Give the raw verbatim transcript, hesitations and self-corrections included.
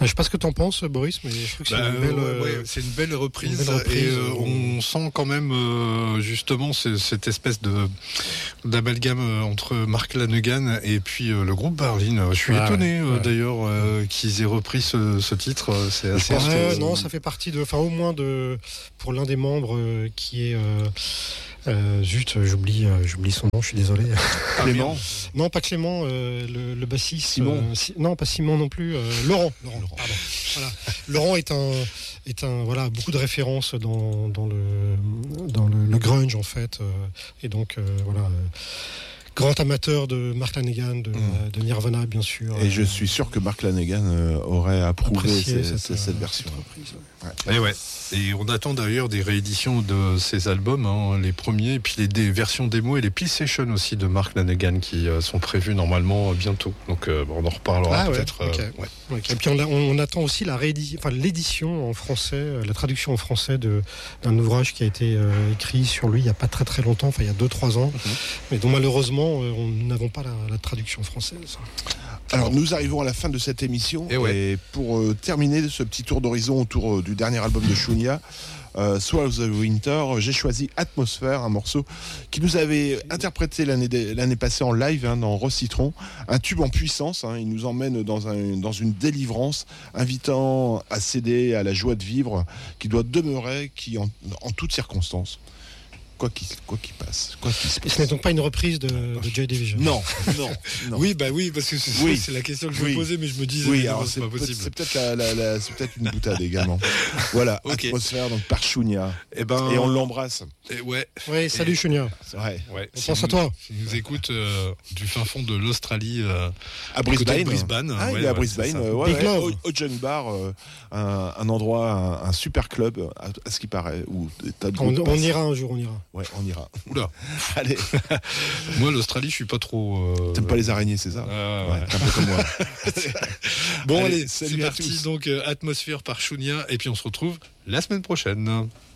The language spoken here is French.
Je sais pas ce que t'en penses, Boris, mais je trouve que c'est bah, une belle, ouais, ouais, c'est une belle reprise, une belle reprise et euh, on sent quand même euh, justement c- cette espèce de d'amalgame euh, entre Mark Lanegan et puis euh, le groupe Berlin. Je suis Ah, étonné ouais, euh, ouais. d'ailleurs euh, qu'ils aient repris ce, ce titre. C'est assez. pense assez- que non, ça fait partie de, enfin au moins de, pour l'un des membres euh, qui est, euh, euh, zut, j'oublie, euh, j'oublie son nom, je suis désolé. Clément. Non, pas Clément, euh, le, le bassiste. Simon. euh, si- non, pas Simon non plus. euh, Laurent. Laurent. Pardon. Voilà. Laurent est un, est un, voilà, beaucoup de références dans, dans le, dans le, le grunge en fait, euh, et donc euh, voilà. euh, Grand amateur de Mark Lanegan, de, Mm. de Nirvana, bien sûr. Et je suis sûr que Mark Lanegan euh, aurait approuvé Apprécié ces- cette, cette, cette euh, version. cette reprise, ouais. Et ouais. Et on attend d'ailleurs des rééditions de ces albums, hein, les premiers, et puis les des versions démo et les Peace Sessions aussi de Mark Lanegan qui euh, sont prévus normalement euh, bientôt. Donc euh, bon, on en reparlera Ah ouais, peut-être. euh, ok. ouais. Ok. Et puis on, a- on attend aussi la réédi- enfin, l'édition en français, euh, la traduction en français de, d'un ouvrage qui a été euh, écrit sur lui il n'y a pas très très longtemps, enfin il y a deux trois ans, Mhm. mais dont malheureusement euh, on- nous n'avons pas la, la traduction française. Alors nous arrivons à la fin de cette émission Et ouais. et pour euh, terminer ce petit tour d'horizon autour euh, du dernier album de Shunya, euh, Swallow the Winter, j'ai choisi Atmosphere, un morceau qui nous avait interprété l'année, dé- l'année passée en live hein, dans Rose Citron, un tube en puissance, hein, il nous emmène dans, un, dans une délivrance, invitant à céder à la joie de vivre qui doit demeurer qui en, en toutes circonstances. Quoi qu'il, quoi qu'il passe, quoi qu'il se Et passe. ce n'est donc pas une reprise de, de Joy Division. Non, non, non. Oui, bah oui, parce que c'est, Oui. c'est la question que je Oui. me posais, mais je me disais, Oui, mais alors non, c'est, c'est pas peut- possible. c'est peut-être la, la- la- c'est peut-être une boutade également. Voilà, Ok. Atmosphère donc par Shunya. Et ben, Et on l'embrasse. et ouais, Oui, salut Chunia. Ouais. ouais. On Si pense vous- à toi. Si nous écoute euh, du fin fond de l'Australie, euh, À du côté de Brisbane. Brisbane. Ah, il ouais, est à ouais, Brisbane. c'est ça. euh, ouais, Big ouais, Love. au, au Junk Bar, euh, un, un endroit, un, un super club, à, à ce qui paraît. Où des tas de On, groupes on passent. ira un jour, on ira. Ouais, on ira. Oula. Allez, Moi, l'Australie, je suis pas trop. euh, t'aimes pas les araignées, c'est ça? euh, Ouais, ouais. t'es un peu comme moi. Bon, Allez, allez, salut c'est à parti. tous. Donc, euh, Atmosphère par Shunya, et puis on se retrouve la semaine prochaine.